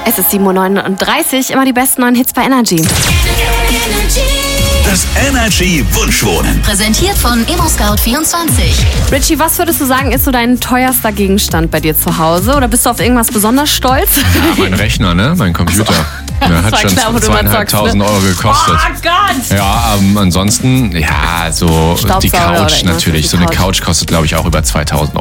Es ist 7:39 Uhr, immer die besten neuen Hits bei Energy. Das Energy Wunschwohnen. Präsentiert von ImmoScout24. Richie, was würdest du sagen, ist so dein teuerster Gegenstand bei dir zu Hause? Oder bist du auf irgendwas besonders stolz? Ja, mein Rechner, ne? Mein Computer. Der hat schon klar, wo du mal zockst, 2.500 ne? Euro gekostet. Oh Gott! Ja, ansonsten, ja, so die Staubsauger oder Couch irgendwas natürlich. für So die eine Couch. Couch kostet, glaube ich, auch über 2.000 Euro.